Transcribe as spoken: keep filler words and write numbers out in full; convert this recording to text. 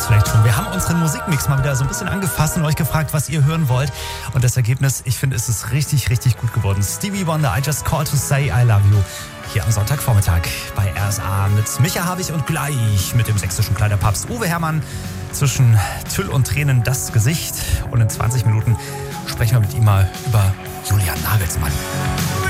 es vielleicht schon. Wir haben unseren Musikmix mal wieder so ein bisschen angefasst und euch gefragt, was ihr hören wollt. Und das Ergebnis, ich finde, es ist richtig, richtig gut geworden. Stevie Wonder, I Just Called to Say I Love You. Hier am Sonntagvormittag bei R S A mit Micha Habich und gleich mit dem sächsischen Kleiderpapst Uwe Herrmann. Zwischen Tüll und Tränen das Gesicht. Und in zwanzig Minuten sprechen wir mit ihm mal über Julian Nagelsmann.